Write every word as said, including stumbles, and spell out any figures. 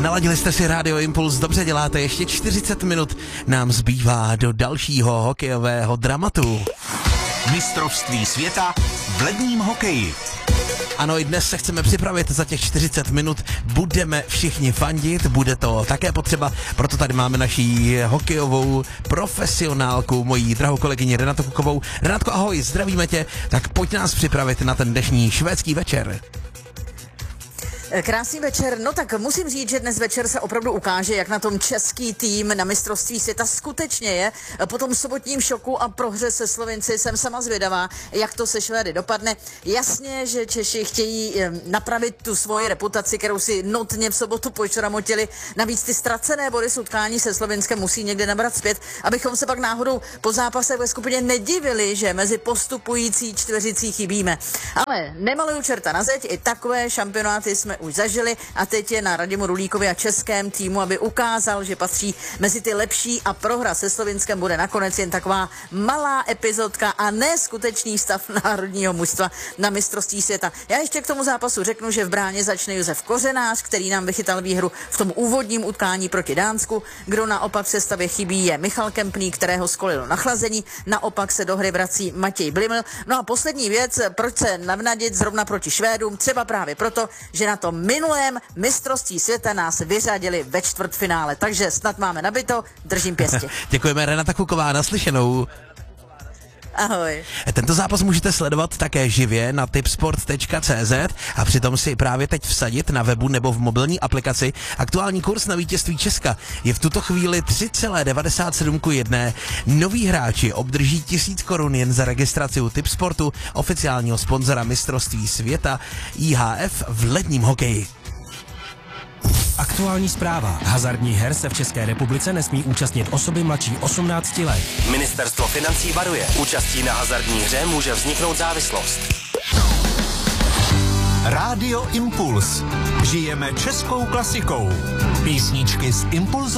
Naladili jste si Radio Impuls, dobře děláte, ještě čtyřicet minut nám zbývá do dalšího hokejového dramatu. Mistrovství světa v ledním hokeji. Ano, i dnes se chceme připravit za těch čtyřicet minut, budeme všichni fandit, bude to také potřeba, proto tady máme naší hokejovou profesionálku, mojí drahou kolegyni Renatu Kukovou. Renatko, ahoj, zdravíme tě, tak pojď nás připravit na ten dnešní švédský večer. Krásný večer, no tak musím říct, že dnes večer se opravdu ukáže, jak na tom český tým na mistrovství světa skutečně je. Po tom sobotním šoku a prohře se Slovinci jsem sama zvědavá, jak to se Švédy dopadne. Jasně, že Češi chtějí napravit tu svoji reputaci, kterou si notně v sobotu počramotili. Navíc ty ztracené body z utkání se Slovinskem musí někde nabrat zpět, abychom se pak náhodou po zápase ve skupině nedivili, že mezi postupující čtveřicí chybíme. Ale nemaluju čerta na zeď, i takové šampionáty jsme už zažili a teď je na Radimu Rulíkovi a českém týmu, aby ukázal, že patří mezi ty lepší a prohra se Slovinskem bude nakonec jen taková malá epizodka a ne skutečný stav národního mužstva na mistrovství světa. Já ještě k tomu zápasu řeknu, že v bráně začne Josef Kořenář, který nám vychytal výhru v tom úvodním utkání proti Dánsku. Kdo naopak v sestavě chybí je Michal Kempný, kterého skolilo nachlazení, naopak se do hry vrací Matěj Bliml. No a poslední věc, proč se navnadit zrovna proti Švédům, třeba právě proto, že na to minulém mistrovství světa nás vyřadili ve čtvrtfinále, takže snad máme nabito, držím pěstě. Děkujeme, Renata Kuková, naslyšenou. Ahoj. Tento zápas můžete sledovat také živě na tipsport tečka cé zet a přitom si právě teď vsadit na webu nebo v mobilní aplikaci. Aktuální kurz na vítězství Česka je v tuto chvíli tři celá devadesát sedm ku jedné. Noví hráči obdrží tisíc korun jen za registraci u Tipsportu, oficiálního sponzora mistrovství světa í há ef v ledním hokeji. Aktuální zpráva. Hazardních her se v České republice nesmí účastnit osoby mladší osmnácti let. Ministerstvo financí varuje. Účastí na hazardní hře může vzniknout závislost. Radio Impuls. Žijeme českou klasikou. Písničky z Impulzu.